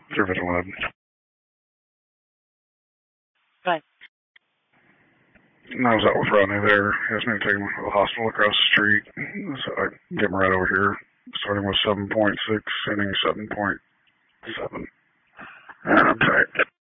Service 11. Right. I was out with Rodney there. He asked me to take him to the hospital across the street. So I get him right over here, starting with 7.6, ending 7.7. And I'm tight.